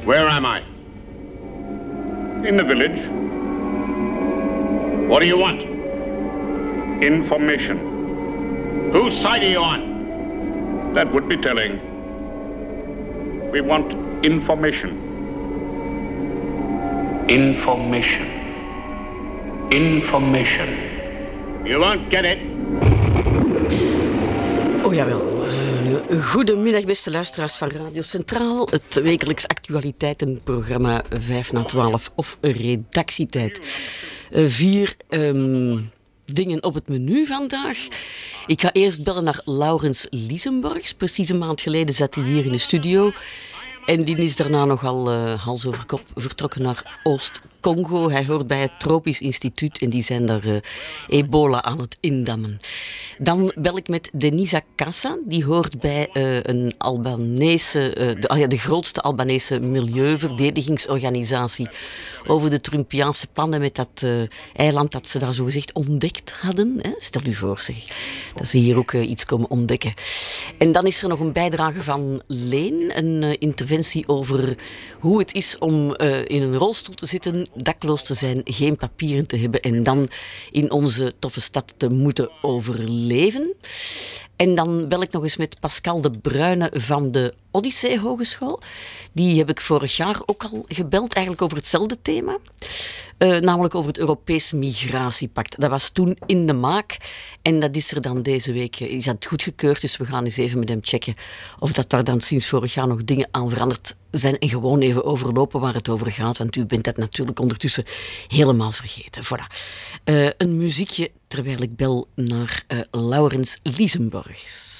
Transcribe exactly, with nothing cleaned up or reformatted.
Where am I? In the village. What do you want? Information. Whose side are you on? That would be telling. We want information. Information. Information. You won't get it. Oh jawel. Goedemiddag beste luisteraars van Radio Centraal. Het wekelijks actualiteitenprogramma vijf na twaalf of redactietijd. Uh, vier um, dingen op het menu vandaag. Ik ga eerst bellen naar Laurens Liesenborgs. Precies een maand geleden zat hij hier in de studio. En die is daarna nogal uh, hals over kop vertrokken naar Oost-Congo. Hij hoort bij het Tropisch Instituut en die zijn daar uh, ebola aan het indammen. Dan bel ik met Denisa Kassa. Die hoort bij uh, een Albanese, uh, de, uh, ja, de grootste Albanese milieuverdediginsorganisatie over de Trumpiaanse plannen met dat uh, eiland dat ze daar zogezegd ontdekt hadden. Hè? Stel u voor, zeg. Dat ze hier ook uh, iets komen ontdekken. En dan is er nog een bijdrage van Leen, een uh, interventie over hoe het is om uh, in een rolstoel te zitten, dakloos te zijn, geen papieren te hebben en dan in onze toffe stad te moeten overleven. En dan bel ik nog eens met Pascal de Bruyne van de Odyssee Hogeschool. Die heb ik vorig jaar ook al gebeld, eigenlijk over hetzelfde thema. Uh, namelijk over het Europees Migratiepact. Dat was toen in de maak. En dat is er dan deze week, is dat goedgekeurd. Dus we gaan eens even met hem checken of dat daar dan sinds vorig jaar nog dingen aan veranderd zijn. En gewoon even overlopen waar het over gaat. Want u bent dat natuurlijk ondertussen helemaal vergeten. Voilà. Uh, een muziekje terwijl ik bel naar uh, Laurens Liesenborgs.